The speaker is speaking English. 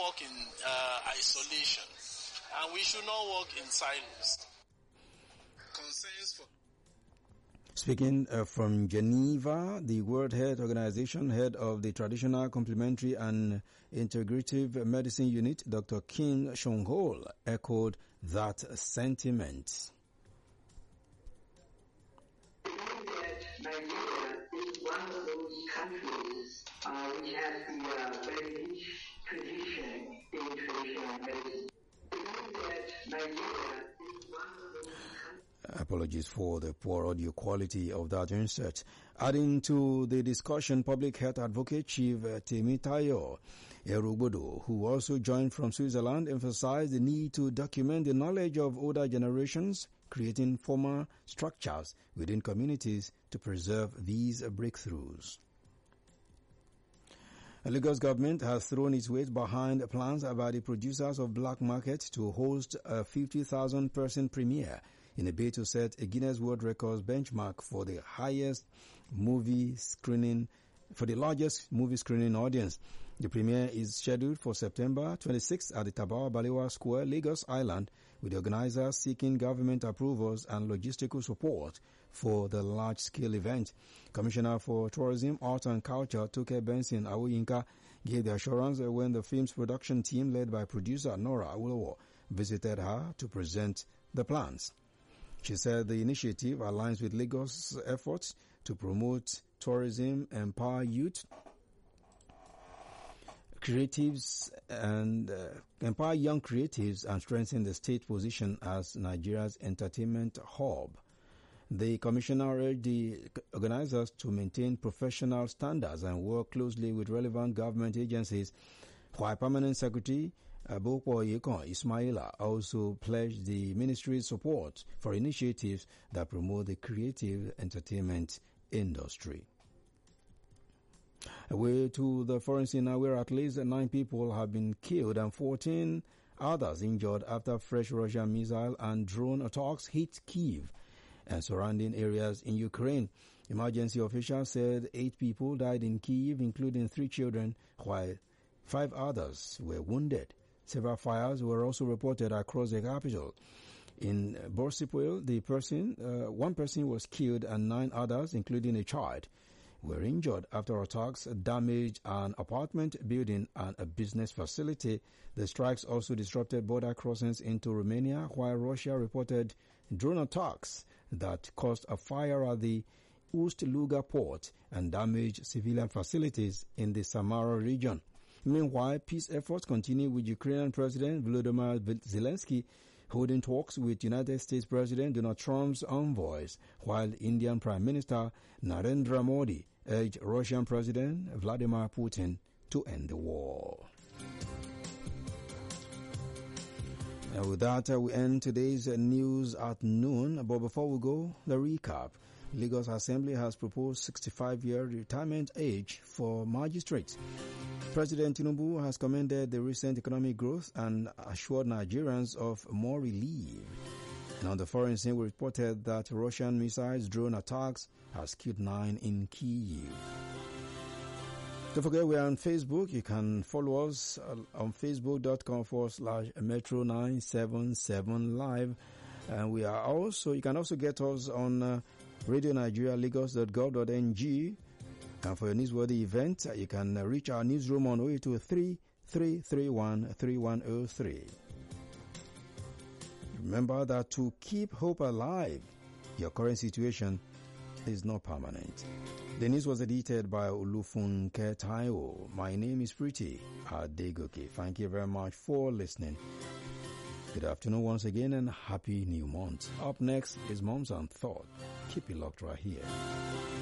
work in isolation, and we should not work in silos. Concerns for Speaking from Geneva, the World Health Organization head of the Traditional Complementary and Integrative Medicine Unit, Dr. Kim Shong-hol, echoed that sentiment. Nigeria is one of those countries which has the very rich tradition in traditional medicine. Nigeria is one of those countries. Apologies for the poor audio quality of that insert. Adding to the discussion, Public Health Advocate Chief Temitayo Erugbodo, who also joined from Switzerland, emphasized the need to document the knowledge of older generations, creating formal structures within communities to preserve these breakthroughs. The Lagos government has thrown its weight behind plans by the producers of Black Market to host a 50,000-person premiere in a bid to set a Guinness World Records benchmark for the largest movie screening audience. The premiere is scheduled for September 26th at the Tabawa Balewa Square, Lagos Island, with the organizers seeking government approvals and logistical support for the large-scale event. Commissioner for Tourism, Art and Culture, Toke Benson Awoyinka, gave the assurance when the film's production team, led by producer Nora Awolowo, visited her to present the plans. She said the initiative aligns with Lagos' efforts to promote tourism, empower youth, empower young creatives, and strengthen the state position as Nigeria's entertainment hub. The commissioner urged the organizers to maintain professional standards and work closely with relevant government agencies, while Permanent Secretary Bokpo Yekon Ismaila also pledged the ministry's support for initiatives that promote the creative entertainment industry. Away to the foreign scene now, where at least 9 people have been killed and 14 others injured after fresh Russian missile and drone attacks hit Kyiv and surrounding areas in Ukraine. Emergency officials said 8 people died in Kyiv, including 3 children, while 5 others were wounded. Several fires were also reported across the capital. In Borsipol, one person was killed and 9 others, including a child, were injured after attacks damaged an apartment building and a business facility. The strikes also disrupted border crossings into Romania, while Russia reported drone attacks that caused a fire at the Ust-Luga port and damaged civilian facilities in the Samara region. Meanwhile, peace efforts continue with Ukrainian President Volodymyr Zelensky holding talks with United States President Donald Trump's envoys, while Indian Prime Minister Narendra Modi urged Russian President Vladimir Putin to end the war. And with that, we end today's news at noon. But before we go, the recap. Lagos Assembly has proposed 65-year retirement age for magistrates. President Tinubu has commended the recent economic growth and assured Nigerians of more relief. And on the foreign scene, we reported that Russian missiles drone attacks has killed 9 in Kyiv. Don't forget, we are on Facebook. You can follow us on facebook.com/Metro977 Live. And we are also, you can also get us on Radio Nigeria, Lagos.gov.ng. And for a newsworthy event, you can reach our newsroom on 0823-331-3103. Remember that to keep hope alive, your current situation is not permanent. The news was edited by Olufunke Taiwo. My name is Pretty Adegoke. Thank you very much for listening. Good afternoon once again and happy new month. Up next is Moms and Thought. Keep it locked right here.